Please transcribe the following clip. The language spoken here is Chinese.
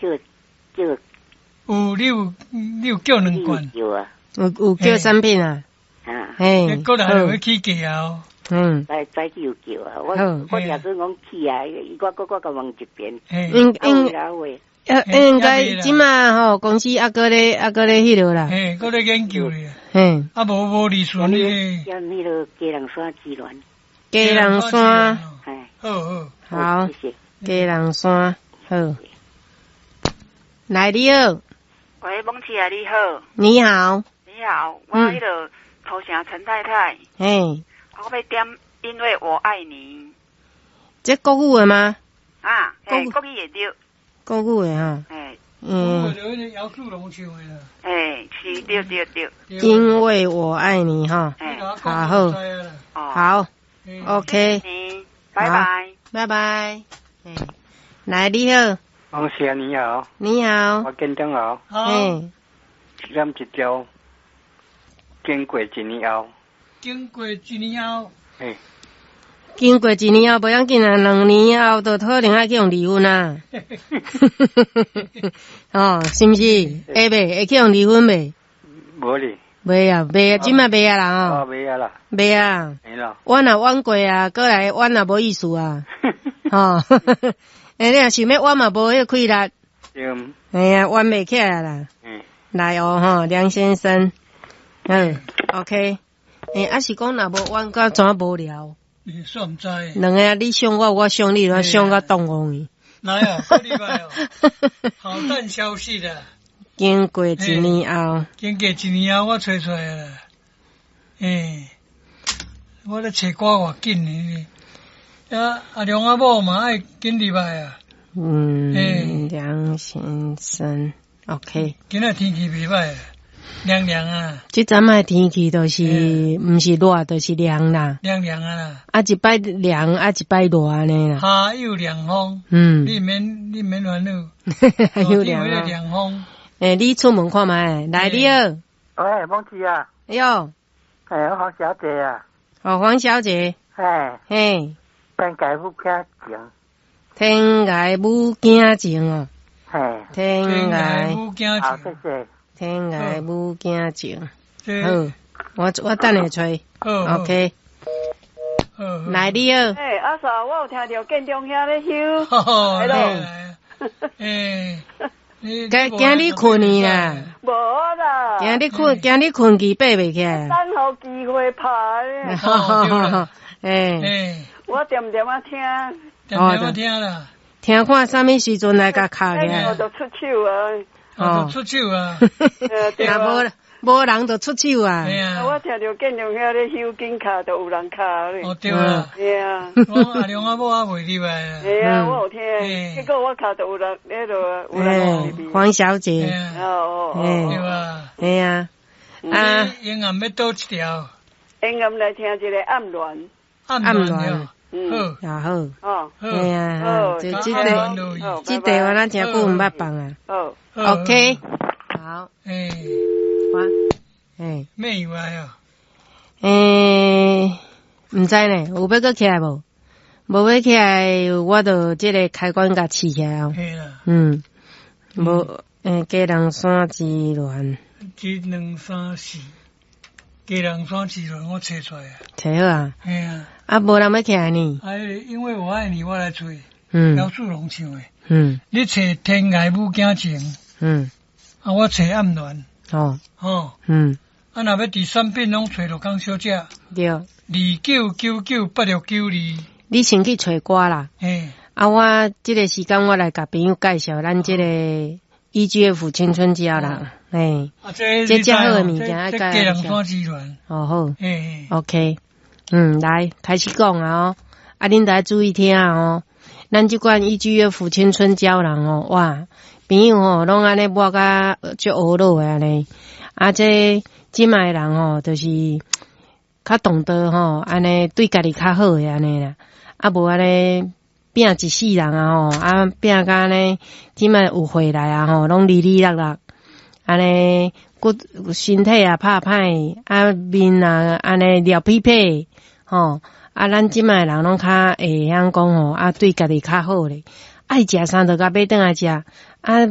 你有叫两罐？ 有啊。 有叫产品啊？嘿， 过来就要起价哦。 早起有叫啊，我假设讲去啊，我甲问一遍。 应该即马吼公司还搁咧迄落啦。 嘿，搁咧研究咧。 嘿， 无利顺咧。叫迄落鸡人山鸡卵。 鸡人山。 好， 谢谢。鸡人山好。来，你好。 喂，蒙奇啊，你好。 你好。 你好，我迄个头城陈太太。 嘿。 我要点因为我爱你。 这国语的吗？ 啊，国语也对。 国语的哈。 我就那姚树龙唱的啦。 是对。 因为我爱你哈。好 ，OK。 拜拜。 拜拜。来，你好。 王姐你好。 你好。 我跟张好。咱一条经过一年后。 经过一年后。 经过一年后不要紧啊，2年后就可能要去用离婚啊。是不是？会去用离婚袂？ 无哩。 袂啊，即摆袂啊啦袂啊啦。 袂啊。 没啦。 冤啊冤过啊，过来冤啊无意思啊。你若想要冤嘛无迄气力。 对。 冤袂起来啦。来梁先生。OK。是讲若无冤甲怎无聊？ 算唔知。 两个你伤我，我伤你，伤甲动物去。 来哦，好厉害哦！好蛋消息啦。 经过一年后。 经过一年后，我找出来啦。我咧找歌偌紧呢。阿梁阿某嘛爱紧入来啊。 梁先生 ，OK。 今仔天气袂歹。凉凉啊！ 即阵仔天气都是，毋是热，就是凉啦。 凉凉啊啦！ 一摆凉，一摆热安尼啦。 下有凉风。你免烦恼。 有凉啊。 凉风。 你出门看觅，来你好。 喂，蒙奇啊。 哟。 我黄小姐啊。 黄小姐。 天涯母惊情。 天涯母惊情哦。天涯母惊情。 好，谢谢。 天涯母惊情，好，我等下吹 ，OK。来你好。 阿嫂，我有听到建中遐咧休， 今你困去啦？ 无啦。 今你困去爬袂起来。 等候机会拍。我点啊听。 听啦。 听看啥物时阵来甲敲起来。 我就出手啊。 出手啊！ 无人就出手啊！ 我听到建中遐咧休紧卡，就有人卡咧。 对啊。我阿娘阿某也袂入来啊。 我有听，结果我卡就有人咧落，有人入去。 黄小姐。 对啊。 对啊。 阴暗要倒一条。 阴暗来听一个暗恋。 暗恋。也好。这题我咱真久毋捌放啊。OK。好。 咩意外哦？ 毋知呢，有要搁起来无？无要起来，我就这个开关甲试起来哦。 嘿啦。 无鸡人山之恋。 1、2、3、4。鸡人山之恋，我找出来啊。 找好啊。 嘿啊。 无人要起来呢。 因为我爱你，我来找。姚树龙唱的。你找天涯母惊情。我找暗恋。若要第三遍拢找着江小姐。 对。 29998692。 你先去找歌啦。我这个时间我来甲朋友介绍咱这个 EGF 青春胶囊。这较好的物件， 这鸡人山之恋。 好。OK。来开始讲啊恁得注意听啊咱这款 EGF 青春胶囊哇，朋友拢安尼抹甲足乌老的安尼，这即卖人就是较懂得安尼对家己较好的安尼啦，无安尼拼一世人拼甲安尼，即卖有回来拢利利落落，安尼骨身体拍歹，面安尼撩皮皮。咱即卖人拢较会晓讲对家己较好咧，爱食啥就甲买转来食，